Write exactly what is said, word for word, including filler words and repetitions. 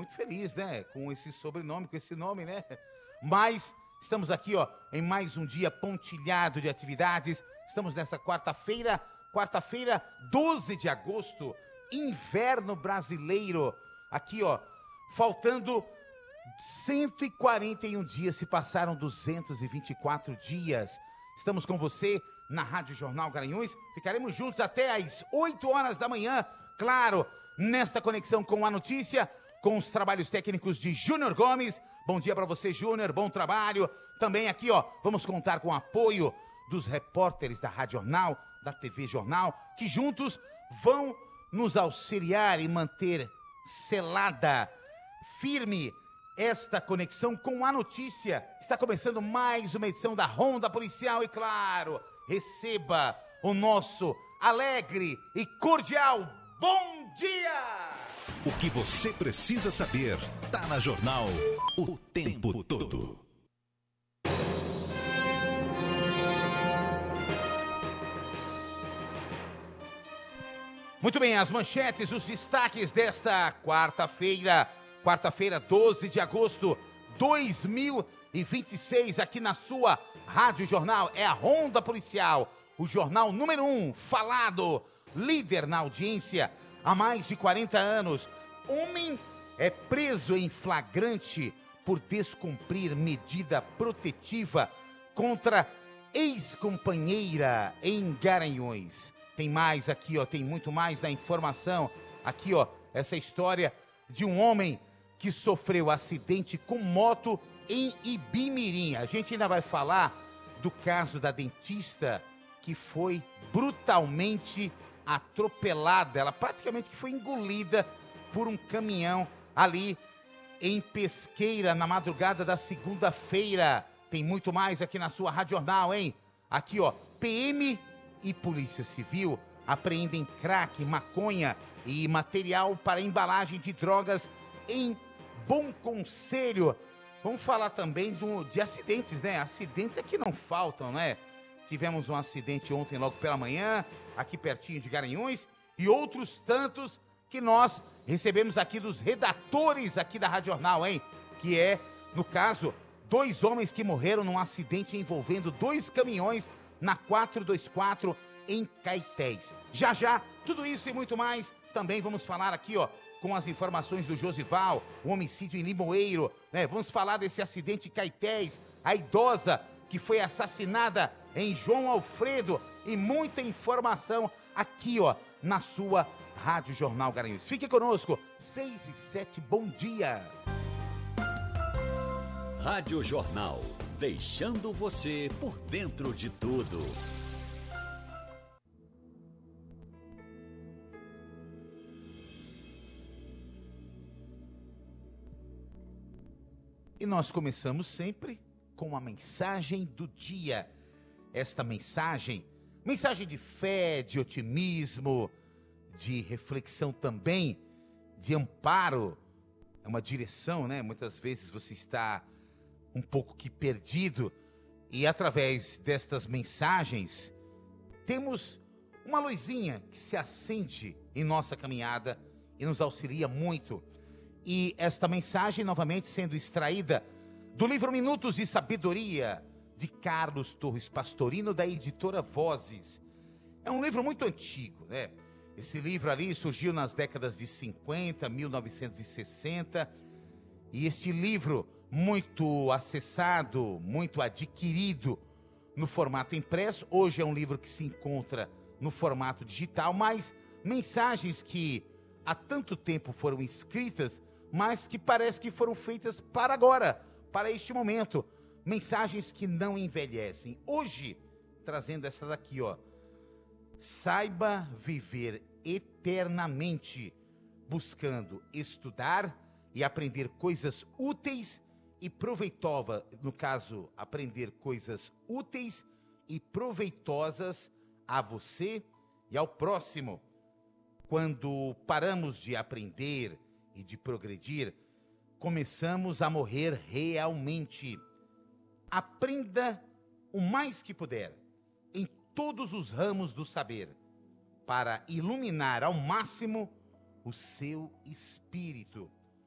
muito feliz, né? Com esse sobrenome, com esse nome, né? Mas estamos aqui, ó, em mais um dia pontilhado de atividades. Estamos nessa quarta-feira, quarta-feira, doze de agosto, inverno brasileiro. Aqui, ó, faltando cento e quarenta e um dias, se passaram duzentos e vinte e quatro dias. Estamos com você na Rádio Jornal Garanhuns. Ficaremos juntos até às oito horas da manhã, claro, nesta conexão com a notícia, com os trabalhos técnicos de Júnior Gomes. Bom dia para você, Júnior, bom trabalho. Também aqui, ó, vamos contar com o apoio dos repórteres da Rádio Jornal, da T V Jornal, que juntos vão nos auxiliar e manter selada, firme, esta conexão com a notícia. Está começando mais uma edição da Ronda Policial e, claro, receba o nosso alegre e cordial bom dia! O que você precisa saber tá na Jornal o tempo todo. Muito bem, as manchetes, os destaques desta quarta-feira, quarta-feira, doze de agosto de dois mil e vinte e seis, aqui na sua Rádio Jornal. É a Ronda Policial, o jornal número um, falado, líder na audiência há mais de quarenta anos. Homem é preso em flagrante por descumprir medida protetiva contra ex-companheira em Garanhuns. Tem mais aqui, ó, tem muito mais da informação. Aqui, ó, essa história de um homem que sofreu acidente com moto em Ibimirim. A gente ainda vai falar do caso da dentista que foi brutalmente atropelada. Ela praticamente foi engolida por um caminhão ali em Pesqueira, na madrugada da segunda-feira. Tem muito mais aqui na sua Rádio Jornal, hein? Aqui, ó, P M e Polícia Civil apreendem crack, maconha e material para embalagem de drogas em Bom Conselho. Vamos falar também do, de acidentes, né? Acidentes é que não faltam, né? Tivemos um acidente ontem logo pela manhã, aqui pertinho de Garanhuns, e outros tantos que nós recebemos aqui dos redatores aqui da Rádio Jornal, hein? Que é, no caso, dois homens que morreram num acidente envolvendo dois caminhões na quatrocentos e vinte e quatro em Caetés. Já já, tudo isso e muito mais, também vamos falar aqui, ó, com as informações do Josival, o homicídio em Limoeiro, né? Vamos falar desse acidente em Caetés, a idosa que foi assassinada em João Alfredo e muita informação aqui, ó, na sua Rádio Jornal Garanhuns. Fique conosco, seis e sete, bom dia! Rádio Jornal, deixando você por dentro de tudo. E nós começamos sempre com a mensagem do dia. Esta mensagem, mensagem de fé, de otimismo, de reflexão também, de amparo. É uma direção, né? Muitas vezes você está um pouco que perdido, e através destas mensagens temos uma luzinha que se acende em nossa caminhada e nos auxilia muito. E esta mensagem novamente sendo extraída do livro Minutos de Sabedoria, de Carlos Torres Pastorino, da editora Vozes. É um livro muito antigo, né? Esse livro ali surgiu nas décadas de cinquenta, mil novecentos e sessenta, e esse livro muito acessado, muito adquirido no formato impresso. Hoje é um livro que se encontra no formato digital, mas mensagens que há tanto tempo foram escritas, mas que parece que foram feitas para agora, para este momento. Mensagens que não envelhecem. Hoje, trazendo essa daqui, ó. Saiba viver eternamente, buscando estudar e aprender coisas úteis e proveitosas, no caso, aprender coisas úteis e proveitosas a você e ao próximo. Quando paramos de aprender e de progredir, começamos a morrer realmente. Aprenda o mais que puder, em todos os ramos do saber, para iluminar ao máximo o seu espírito.